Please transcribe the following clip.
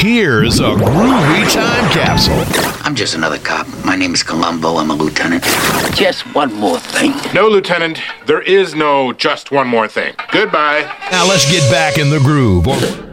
Here's a groovy time capsule. I'm just another cop. My name is Columbo. I'm a lieutenant. Just one more thing. No, Lieutenant. There is no just one more thing. Goodbye. Now let's get back in the groove.